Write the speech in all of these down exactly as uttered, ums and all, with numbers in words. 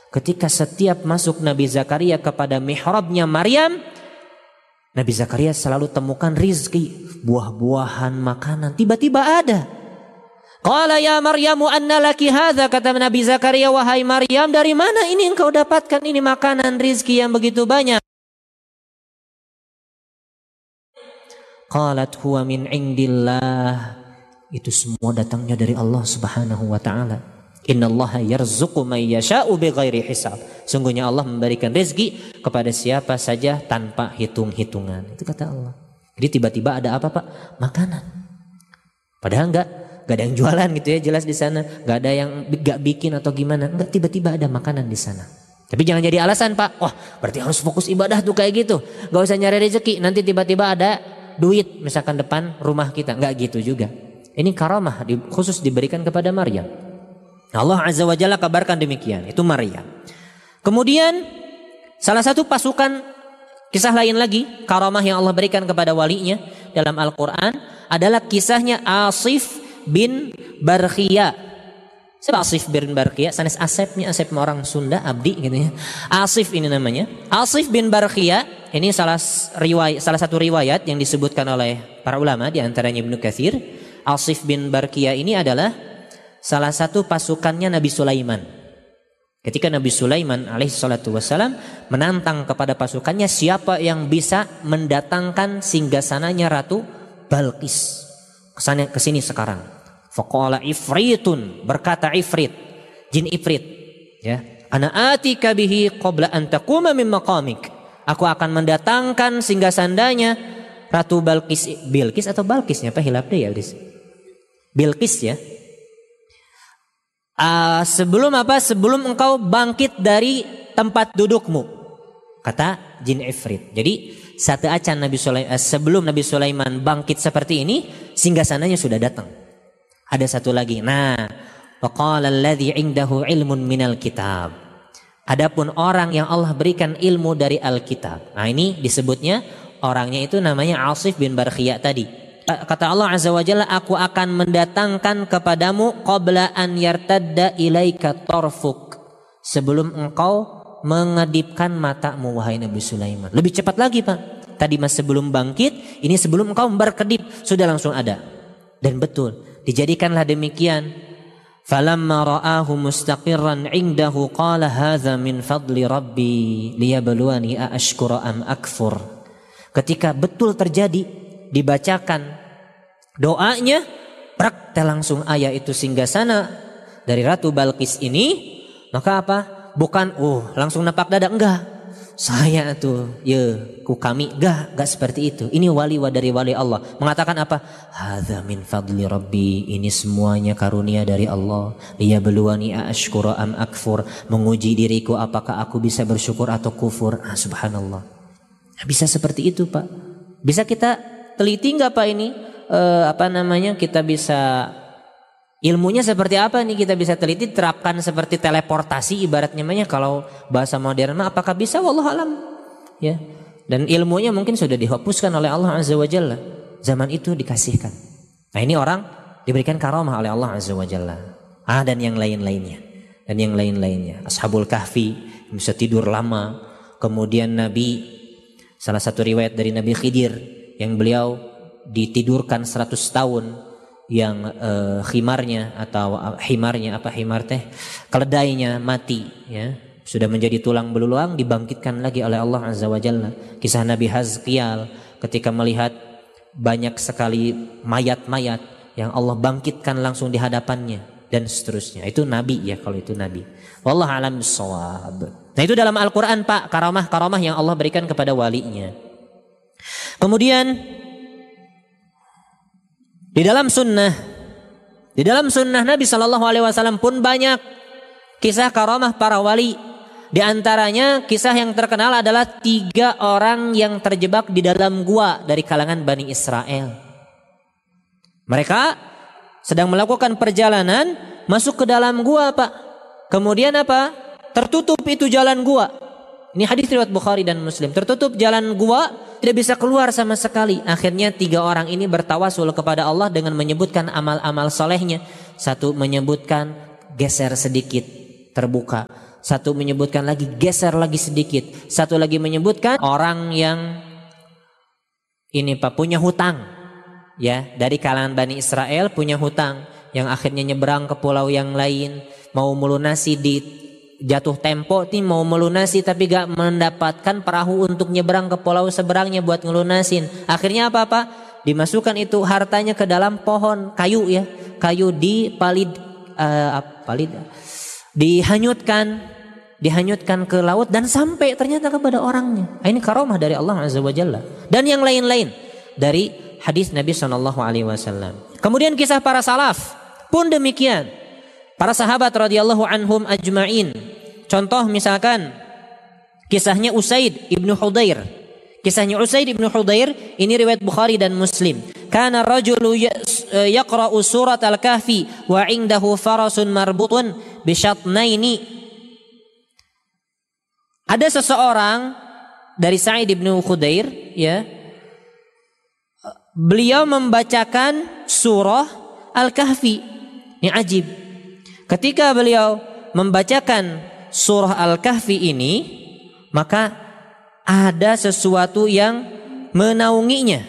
Ketika setiap masuk Nabi Zakaria kepada mihrabnya Maryam, Nabi Zakaria selalu temukan rizki, buah-buahan, makanan. Tiba-tiba ada. Qala ya Maryamu anna laki hadza, kata Nabi Zakaria, wahai Maryam, dari mana ini engkau dapatkan ini makanan, rizki yang begitu banyak? Qalat huwa min indillah. Itu semua datangnya dari Allah Subhanahu wa taala. Innallaha yarzuqu may yasha'u bighairi hisab. Sungguhnya Allah memberikan rezeki kepada siapa saja tanpa hitung-hitungan. Itu kata Allah. Jadi tiba-tiba ada apa, Pak? Makanan. Padahal enggak enggak ada yang jualan gitu ya, jelas di sana. Enggak ada yang enggak bikin atau gimana. Enggak, tiba-tiba ada makanan di sana. Tapi jangan jadi alasan, Pak. Wah, berarti harus fokus ibadah tuh kayak gitu. Enggak usah nyari rezeki, nanti tiba-tiba ada duit misalkan depan rumah kita. Enggak gitu juga. Ini karamah khusus diberikan kepada Maryam. Allah Azza wa Jalla kabarkan demikian. Itu Maryam. Kemudian salah satu pasukan, kisah lain lagi karamah yang Allah berikan kepada walinya dalam Al-Quran adalah kisahnya Asif bin Barkhia. Siapa Asif bin Barkhia? Sanes Asepnya, Asep orang Sunda, abdi gitu ya. Asif ini namanya. Asif bin Barkhia ini salah riwayat, salah satu riwayat yang disebutkan oleh para ulama, di antaranya Ibnu Katsir. Asif bin Barkhia ini adalah salah satu pasukannya Nabi Sulaiman. Ketika Nabi Sulaiman alaihi salatu wassalam menantang kepada pasukannya, siapa yang bisa mendatangkan singgasananya Ratu Balqis kesana kesini sekarang. Faqala ifritun, berkata ifrit, jin ifrit, ya, ana atika bihi qabla an taquma min maqamik. Aku akan mendatangkan singgasandanya Ratu Balqis. Bilqis atau Balqisnya apa hilap deh ya, Bilqis ya. Uh, sebelum apa? Sebelum engkau bangkit dari tempat dudukmu, kata jin ifrit. Jadi satu acan Nabi Sulaiman, uh, sebelum Nabi Sulaiman bangkit seperti ini, singgasananya sudah datang. Ada satu lagi. Nah, waqala alladzi indahu ilmun minal kitab. Adapun orang yang Allah berikan ilmu dari Alkitab. Nah, ini disebutnya orangnya itu namanya Asif bin Barkhia tadi. Kata Allah Azza wa Jalla, aku akan mendatangkan kepadamu qabla an yartadda ilaika tarfuk, sebelum engkau mengedipkan matamu wahai Nabi Sulaiman. Lebih cepat lagi, Pak. Tadi mas sebelum bangkit, ini sebelum engkau berkedip sudah langsung ada. Dan betul, dijadikanlah demikian. Falamma ra'ahu mustaqirran 'indahu qala hadza min fadli rabbi liyabluwani a ashkura am akfur. Ketika betul terjadi, dibacakan doanya, prak, langsung ayat itu singgasana dari Ratu Balqis ini. Maka apa? Bukan oh langsung napak dada, enggak. Saya tuh ya ku kami, enggak, enggak seperti itu. Ini wali dari wali Allah mengatakan apa? Hadza min fadli rabbi, ini semuanya karunia dari Allah. Liyabluwani aashkura am akfur, menguji diriku apakah aku bisa bersyukur atau kufur. Ah, subhanallah. Bisa seperti itu, Pak. Bisa kita teliti nggak Pak ini e, apa namanya, kita bisa ilmunya seperti apa nih, kita bisa teliti, terapkan seperti teleportasi ibaratnya namanya kalau bahasa modern mah, apakah bisa? Wallahu alam ya. Dan ilmunya mungkin sudah dihapuskan oleh Allah Azza wa Jalla, zaman itu dikasihkan. Nah, ini orang diberikan karamah oleh Allah Azza wa Jalla. Ah, dan yang lain-lainnya dan yang lain-lainnya. Ashabul Kahfi bisa tidur lama. Kemudian Nabi, salah satu riwayat dari Nabi Khidir yang beliau ditidurkan seratus tahun, yang uh, khimarnya atau uh, himarnya apa himar teh keledainya mati ya, sudah menjadi tulang belulang, dibangkitkan lagi oleh Allah Azza wa Jalla. Kisah Nabi Hazkial ketika melihat banyak sekali mayat-mayat yang Allah bangkitkan langsung di hadapannya, dan seterusnya. Itu Nabi ya, kalau itu Nabi. Wallahu a'lam bishawab. Nah, itu dalam Al-Quran, Pak, karamah-karamah yang Allah berikan kepada walinya. Kemudian di dalam sunnah, di dalam sunnah Nabi Shallallahu Alaihi Wasallam pun banyak kisah karamah para wali. Di antaranya kisah yang terkenal adalah tiga orang yang terjebak di dalam gua dari kalangan Bani Israel. Mereka sedang melakukan perjalanan masuk ke dalam gua, Pak. Kemudian apa? Tertutup itu jalan gua. Ini hadis riwayat Bukhari dan Muslim. Tertutup jalan gua, tidak bisa keluar sama sekali. Akhirnya tiga orang ini bertawasul kepada Allah dengan menyebutkan amal-amal solehnya. Satu menyebutkan geser sedikit, terbuka. Satu menyebutkan lagi, geser lagi sedikit. Satu lagi menyebutkan orang yang ini Pak punya hutang, ya, dari kalangan Bani Israel punya hutang, yang akhirnya nyeberang ke pulau yang lain, mau melunasi di jatuh tempo nih, mau melunasi tapi gak mendapatkan perahu untuk nyeberang ke pulau seberangnya buat ngelunasin. Akhirnya apa Pak? Dimasukkan itu hartanya ke dalam pohon kayu, ya, kayu di palid, uh, palid dihanyutkan, dihanyutkan ke laut dan sampai ternyata kepada orangnya. Ini karamah dari Allah Azza wa Jalla. Dan yang lain-lain dari hadis Nabi Shallallahu Alaihi Wasallam. Kemudian kisah para salaf pun demikian. Para sahabat radhiyallahu anhum ajma'in. Contoh misalkan kisahnya Usaid ibnu Hudair. Kisahnya Usaid ibnu Hudair ini riwayat Bukhari dan Muslim. Kana rajulu yaqra'u surat al-kahfi wa 'indahu farasun marbutun bi syatnaini. Ada seseorang dari Sa'id ibnu Hudair, ya. Beliau membacakan surah Al-Kahfi. Ini ajib. Ketika beliau membacakan surah Al-Kahfi ini, maka ada sesuatu yang menaunginya.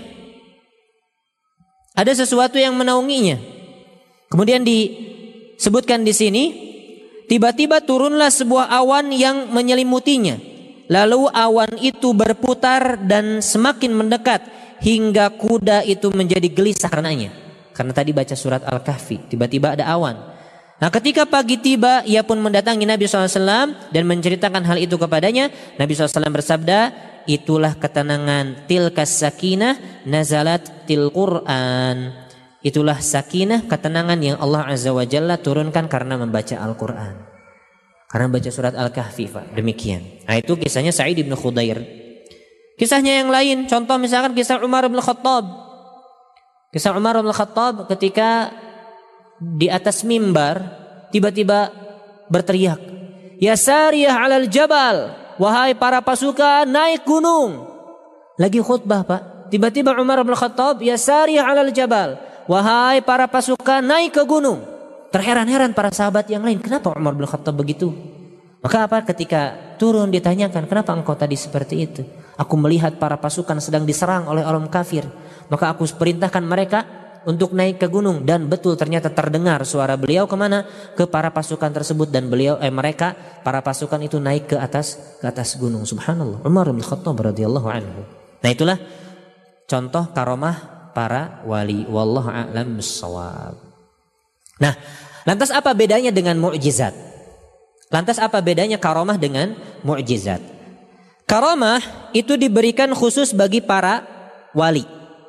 Ada sesuatu yang menaunginya. Kemudian disebutkan di sini, tiba-tiba turunlah sebuah awan yang menyelimutinya. Lalu awan itu berputar dan semakin mendekat hingga kuda itu menjadi gelisah karenanya. Karena tadi baca surat Al-Kahfi, tiba-tiba ada awan. Nah, ketika pagi tiba, ia pun mendatangi Nabi shallallahu alaihi wasallam dan menceritakan hal itu kepadanya. Nabi shallallahu alaihi wasallam bersabda, itulah ketenangan, tilkas sakinah nazalat til Qur'an. Itulah sakinah, ketenangan yang Allah Azza wa Jalla turunkan karena membaca Al-Quran. Karena membaca surat Al-Kahfi, Pak. Demikian. Nah, itu kisahnya Sa'id ibn Khudair. Kisahnya yang lain, contoh misalkan kisah Umar bin Khattab. Kisah Umar bin Khattab ketika di atas mimbar tiba-tiba berteriak, ya sariyah alal jabal, wahai para pasukan naik gunung. Lagi khutbah Pak, tiba-tiba Umar bin Khattab, ya sariyah alal jabal, wahai para pasukan naik ke gunung. Terheran-heran para sahabat yang lain, kenapa Umar bin Khattab begitu? Maka apa, ketika turun ditanyakan, kenapa engkau tadi seperti itu? Aku melihat para pasukan sedang diserang oleh orang kafir, maka aku perintahkan mereka untuk naik ke gunung, dan betul ternyata terdengar suara beliau kemana? Ke para pasukan tersebut, dan beliau eh mereka para pasukan itu naik ke atas ke atas gunung. Subhanallah. Umar bin Khattab radhiyallahu anhu. Nah, itulah contoh karomah para wali. Wallahu a'lam bissawab. Nah, lantas apa bedanya dengan mukjizat? Lantas apa bedanya karomah dengan mukjizat? Karomah itu diberikan khusus bagi para wali.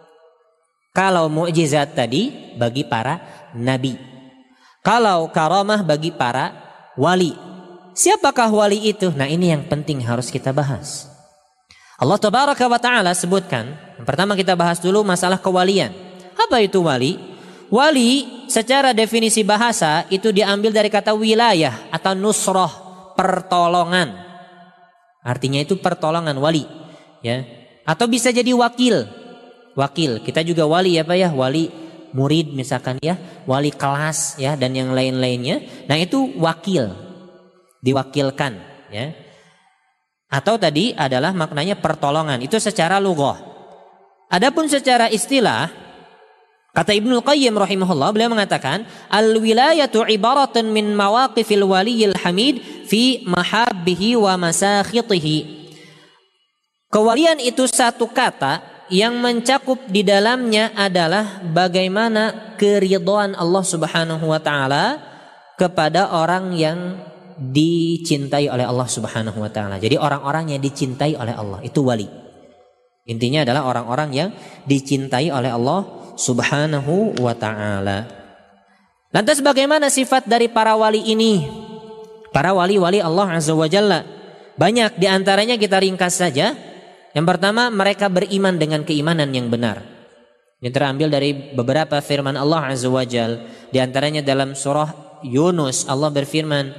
Kalau mukjizat tadi bagi para nabi. Kalau karamah bagi para wali. Siapakah wali itu? Nah, ini yang penting harus kita bahas. Allah Tabaraka wa Ta'ala sebutkan. Yang pertama kita bahas dulu masalah kewalian. Apa itu wali? Wali secara definisi bahasa itu diambil dari kata wilayah atau nusroh, pertolongan. Artinya itu pertolongan, wali, ya. Atau bisa jadi wakil. Wakil, kita juga wali ya Pak ya, wali murid misalkan ya, wali kelas ya, dan yang lain-lainnya. Nah, itu wakil, diwakilkan ya. Atau tadi adalah maknanya pertolongan, itu secara lughah. Adapun secara istilah, kata Ibnu Qayyim rahimahullah, beliau mengatakan al-wilayatu ibaratun min mawaqifil waliyil hamid fi mahabbihi wa masakhitihi. Kewalian itu satu kata yang mencakup di dalamnya adalah bagaimana keridhaan Allah Subhanahu wa Ta'ala kepada orang yang dicintai oleh Allah Subhanahu wa Ta'ala. Jadi orang-orang yang dicintai oleh Allah itu wali. Intinya adalah orang-orang yang dicintai oleh Allah Subhanahu wa Ta'ala. Lantas bagaimana sifat dari para wali ini? Para wali-wali Allah Azza wa Jalla. Banyak, diantaranya kita ringkas saja. Yang pertama, mereka beriman dengan keimanan yang benar. Ini terambil dari beberapa firman Allah Azza wa Jal. Di antaranya dalam surah Yunus, Allah berfirman.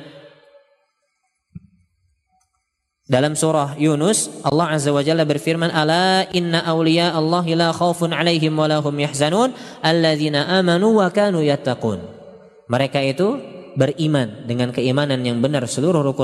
Dalam surah Yunus, Allah Azza wa Jalla berfirman, ala inna awliya Allahi la khawfun alaihim wa lahum yahzanun alladzina amanu wa kanu yattaqun. Mereka itu beriman dengan keimanan yang benar, seluruh rukun